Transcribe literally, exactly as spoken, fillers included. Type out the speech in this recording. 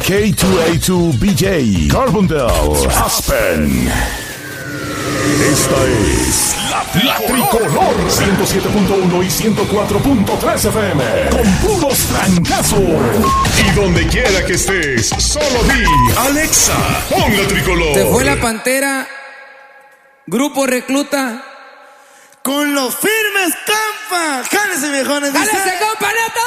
K dos A dos B J, Carbondale, Aspen. Esta es la, la Tricolor ciento siete punto uno y ciento cuatro punto tres F M con puros trancazos. Y donde quiera que estés, solo di Alexa, pon la Tricolor. Se fue la Pantera, Grupo Recluta con los firmes Campa. Jálese, viejones. ¡Jálese, compa, neta!